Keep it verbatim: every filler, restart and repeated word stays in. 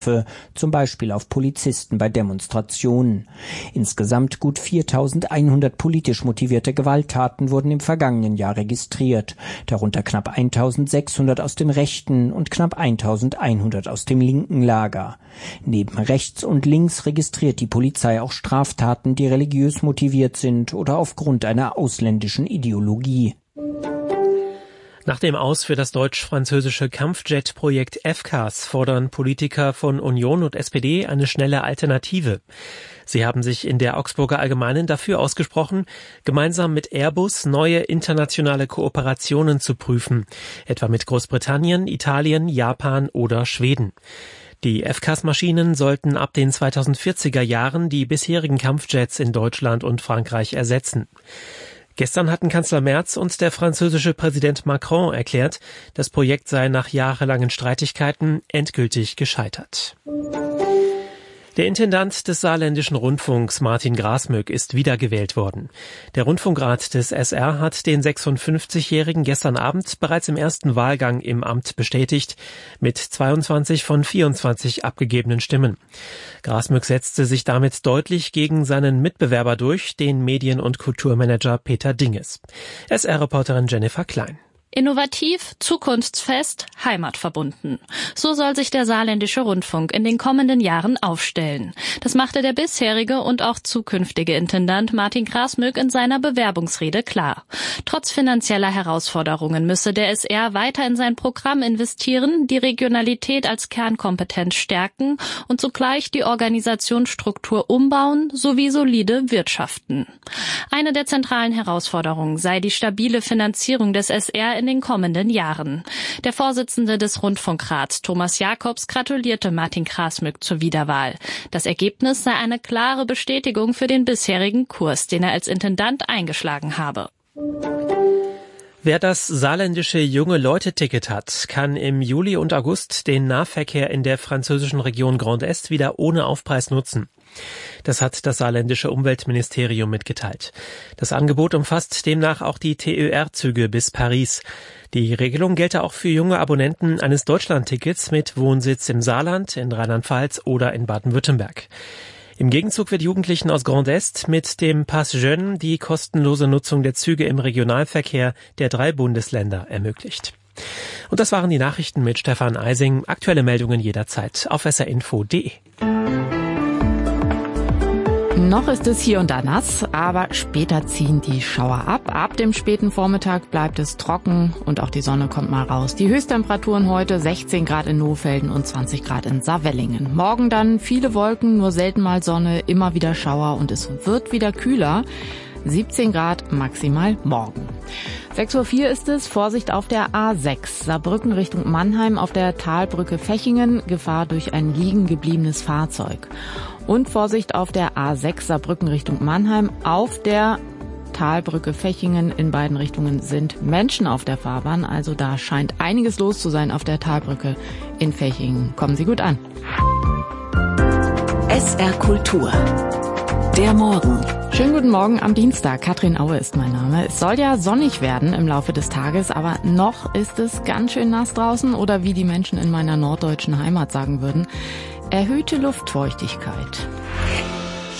zum Beispiel auf Polizisten bei Demonstrationen. Insgesamt gut viertausendeinhundert politisch motivierte Gewalttaten wurden im vergangenen Jahr registriert, darunter knapp eintausendsechshundert aus dem rechten und knapp eintausendeinhundert aus dem linken Lager. Neben rechts und links registriert die Polizei auch Straftaten, die religiös motiviert sind oder aufgrund einer ausländischen Ideologie. Nach dem Aus für das deutsch-französische Kampfjet-Projekt F C A S fordern Politiker von Union und S P D eine schnelle Alternative. Sie haben sich in der Augsburger Allgemeinen dafür ausgesprochen, gemeinsam mit Airbus neue internationale Kooperationen zu prüfen, etwa mit Großbritannien, Italien, Japan oder Schweden. Die F C A S-Maschinen sollten ab den zweitausendvierziger Jahren die bisherigen Kampfjets in Deutschland und Frankreich ersetzen. Gestern hatten Kanzler Merz und der französische Präsident Macron erklärt, das Projekt sei nach jahrelangen Streitigkeiten endgültig gescheitert. Der Intendant des Saarländischen Rundfunks, Martin Grasmück, ist wiedergewählt worden. Der Rundfunkrat des S R hat den sechsundfünfzigjährigen gestern Abend bereits im ersten Wahlgang im Amt bestätigt, mit zweiundzwanzig von vierundzwanzig abgegebenen Stimmen. Grasmück setzte sich damit deutlich gegen seinen Mitbewerber durch, den Medien- und Kulturmanager Peter Dinges. S R-Reporterin Jennifer Klein. Innovativ, zukunftsfest, heimatverbunden. So soll sich der Saarländische Rundfunk in den kommenden Jahren aufstellen. Das machte der bisherige und auch zukünftige Intendant Martin Grasmück in seiner Bewerbungsrede klar. Trotz finanzieller Herausforderungen müsse der S R weiter in sein Programm investieren, die Regionalität als Kernkompetenz stärken und zugleich die Organisationsstruktur umbauen sowie solide wirtschaften. Eine der zentralen Herausforderungen sei die stabile Finanzierung des S R in den kommenden Jahren. Der Vorsitzende des Rundfunkrats, Thomas Jakobs, gratulierte Martin Grasmück zur Wiederwahl. Das Ergebnis sei eine klare Bestätigung für den bisherigen Kurs, den er als Intendant eingeschlagen habe. Wer das saarländische Junge-Leute-Ticket hat, kann im Juli und August den Nahverkehr in der französischen Region Grand Est wieder ohne Aufpreis nutzen. Das hat das saarländische Umweltministerium mitgeteilt. Das Angebot umfasst demnach auch die T Ö R-Züge bis Paris. Die Regelung gelte auch für junge Abonnenten eines Deutschland-Tickets mit Wohnsitz im Saarland, in Rheinland-Pfalz oder in Baden-Württemberg. Im Gegenzug wird Jugendlichen aus Grand Est mit dem Pass Jeune die kostenlose Nutzung der Züge im Regionalverkehr der drei Bundesländer ermöglicht. Und das waren die Nachrichten mit Stefan Eising. Aktuelle Meldungen jederzeit auf s r info punkt d e. Noch ist es hier und da nass, aber später ziehen die Schauer ab. Ab dem späten Vormittag bleibt es trocken und auch die Sonne kommt mal raus. Die Höchsttemperaturen heute sechzehn Grad in Nohfelden und zwanzig Grad in Saarwellingen. Morgen dann viele Wolken, nur selten mal Sonne, immer wieder Schauer und es wird wieder kühler. siebzehn Grad maximal morgen. sechs Uhr vier ist es, Vorsicht auf der A sechs, Saarbrücken Richtung Mannheim auf der Talbrücke Fechingen, Gefahr durch ein liegen gebliebenes Fahrzeug. Und Vorsicht auf der A sechs, Saarbrücken Richtung Mannheim, auf der Talbrücke Fechingen in beiden Richtungen sind Menschen auf der Fahrbahn, also da scheint einiges los zu sein auf der Talbrücke in Fechingen. Kommen Sie gut an. S R Kultur. Der Morgen. Schönen guten Morgen am Dienstag. Katrin Aue ist mein Name. Es soll ja sonnig werden im Laufe des Tages, aber noch ist es ganz schön nass draußen oder wie die Menschen in meiner norddeutschen Heimat sagen würden, erhöhte Luftfeuchtigkeit.